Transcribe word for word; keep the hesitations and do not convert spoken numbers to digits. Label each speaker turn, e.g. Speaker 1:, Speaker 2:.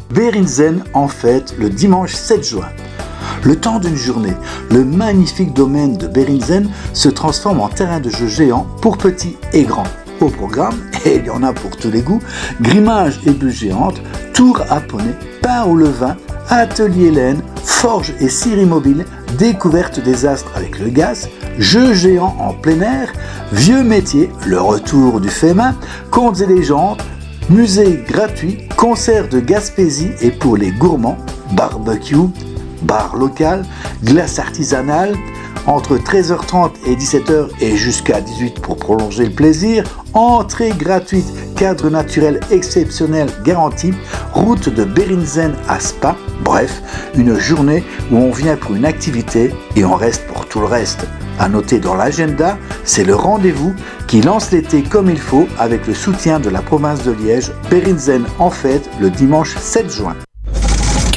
Speaker 1: Berinzen en fête le dimanche sept juin. Le temps d'une journée, le magnifique domaine de Berinzen se transforme en terrain de jeu géant pour petits et grands. Au programme, et il y en a pour tous les goûts, grimage et bulles géantes, tours à poney, pain au levain, atelier laine, forge et scierie mobile, découverte des astres avec le gaz, jeux géants en plein air, vieux métiers, le retour du fait main, contes et légendes, musée gratuit, concert de Gaspésie et pour les gourmands, barbecue, bar local, glace artisanale, entre treize heures trente et dix-sept heures et jusqu'à dix-huit heures pour prolonger le plaisir, entrée gratuite, cadre naturel exceptionnel garanti, route de Berinzen à Spa, bref, une journée où on vient pour une activité et on reste pour tout le reste. À noter dans l'agenda, c'est le rendez-vous qui lance l'été comme il faut avec le soutien de la province de Liège, Berinzen en fête le dimanche sept juin.